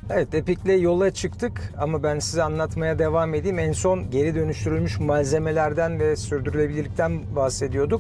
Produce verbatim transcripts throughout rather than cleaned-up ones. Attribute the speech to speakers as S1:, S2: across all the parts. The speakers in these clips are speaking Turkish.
S1: Evet, Epic'le yola çıktık ama ben size anlatmaya devam edeyim. En son geri dönüştürülmüş malzemelerden ve sürdürülebilirlikten bahsediyorduk.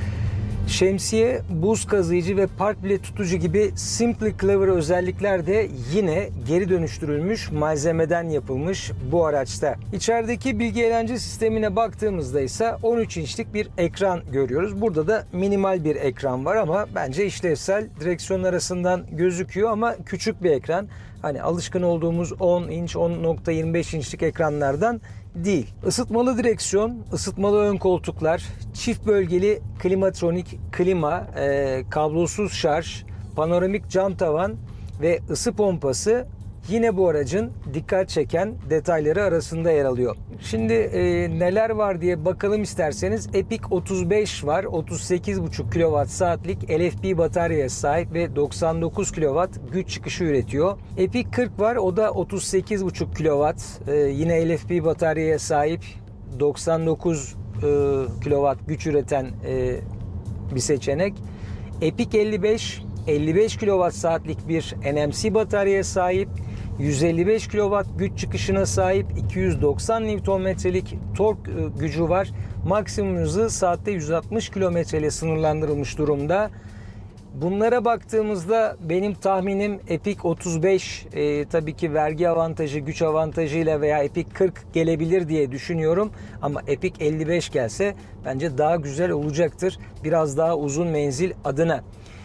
S1: Şemsiye, buz kazıyıcı ve park bilet tutucu gibi Simply Clever özellikler de yine geri dönüştürülmüş malzemeden yapılmış bu araçta. İçerideki bilgi eğlence sistemine baktığımızda ise on üç inçlik bir ekran görüyoruz. Burada da minimal bir ekran var ama bence işlevsel. Direksiyon arasından gözüküyor ama küçük bir ekran. Hani alışkın olduğumuz on inç, on nokta yirmi beş inçlik ekranlardan değil. Isıtmalı direksiyon, ısıtmalı ön koltuklar, çift bölgeli klimatronik klima, e, kablosuz şarj, panoramik cam tavan ve ısı pompası yine bu aracın dikkat çeken detayları arasında yer alıyor. Şimdi e, neler var diye bakalım isterseniz. Epic otuz beş var. otuz sekiz buçuk kilowatt saatlik L F P bataryaya sahip ve doksan dokuz kilowatt güç çıkışı üretiyor. Epic kırk var. O da otuz sekiz buçuk kilowatt. E, yine L F P bataryaya sahip, doksan dokuz e, kilowatt güç üreten e, bir seçenek. Epic elli beş elli beş kilowatt saatlik bir N M C bataryaya sahip, yüz elli beş kilowatt güç çıkışına sahip, iki yüz doksan Newton metrelik tork gücü var. Maksimum hızı saatte yüz altmış kilometre ile sınırlandırılmış durumda. Bunlara baktığımızda benim tahminim Epic otuz beş e, tabii ki vergi avantajı, güç avantajıyla veya Epic kırk gelebilir diye düşünüyorum. Ama Epic elli beş gelse bence daha güzel olacaktır. Biraz daha uzun menzil adına.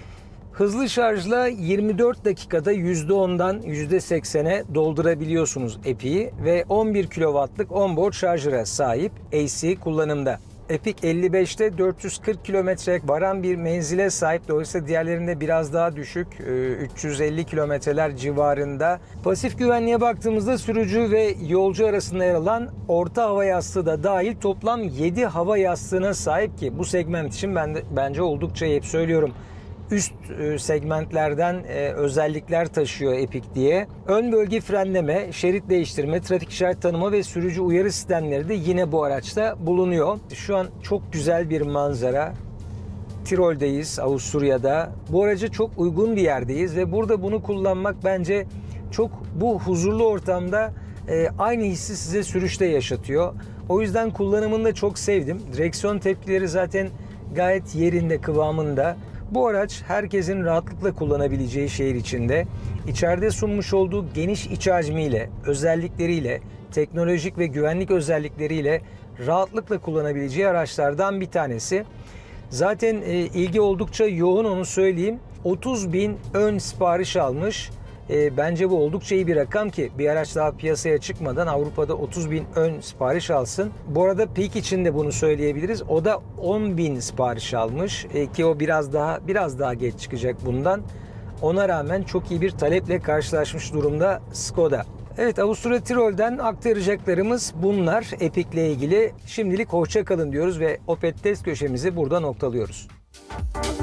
S1: Hızlı şarjla yirmi dört dakikada yüzde ondan yüzde seksene doldurabiliyorsunuz Epic'i ve on bir kilowattlık onboard şarjöre sahip A C kullanımda. Epic elli beşte dört yüz kırk kilometre varan bir menzile sahip. Dolayısıyla diğerlerinde biraz daha düşük, üç yüz elli kilometreler civarında. Pasif güvenliğe baktığımızda sürücü ve yolcu arasında yer alan orta hava yastığı da dahil toplam yedi hava yastığına sahip ki bu segment için ben de, bence oldukça hep söylüyorum, üst segmentlerden özellikler taşıyor Epic diye. Ön bölge frenleme, şerit değiştirme, trafik işaret tanıma ve sürücü uyarı sistemleri de yine bu araçta bulunuyor. Şu an çok güzel bir manzara. Tirol'deyiz, Avusturya'da. Bu araca çok uygun bir yerdeyiz ve burada bunu kullanmak bence çok bu huzurlu ortamda aynı hissi size sürüşte yaşatıyor. O yüzden kullanımını da çok sevdim. Direksiyon tepkileri zaten gayet yerinde, kıvamında. Bu araç herkesin rahatlıkla kullanabileceği şehir içinde. İçeride sunmuş olduğu geniş iç hacmiyle, özellikleriyle, teknolojik ve güvenlik özellikleriyle rahatlıkla kullanabileceği araçlardan bir tanesi. Zaten e, ilgi oldukça yoğun, onu söyleyeyim. otuz bin ön sipariş almış. E, bence bu oldukça iyi bir rakam ki bir araç daha piyasaya çıkmadan Avrupa'da otuz bin ön sipariş alsın. Bu arada Peak için de bunu söyleyebiliriz. O da on bin sipariş almış e, ki o biraz daha biraz daha geç çıkacak bundan. Ona rağmen çok iyi bir taleple karşılaşmış durumda Skoda. Evet, Avusturya Tirol'den aktaracaklarımız bunlar Epic ile ilgili. Şimdilik hoşça kalın diyoruz ve Opet Test köşemizi burada noktalıyoruz.